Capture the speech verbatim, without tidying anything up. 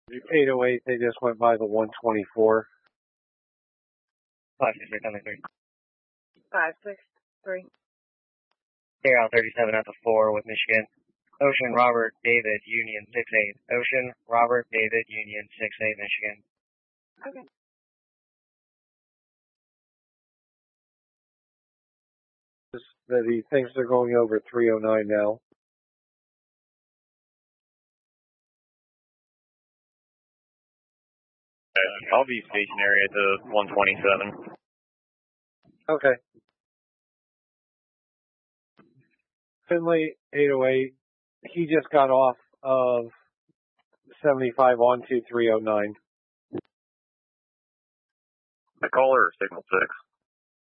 eight oh eight, they just went by the one twenty-four. five six three, seven three. five six three. Air out thirty-seven at the four with Michigan. Ocean Robert David Union six eight. Ocean Robert David Union six eight Michigan. Okay. That he thinks they're going over three oh nine now. I'll be stationary at the one twenty-seven. Okay. Finley eight oh eight, he just got off of seventy-five on to three oh nine. The caller or signal six?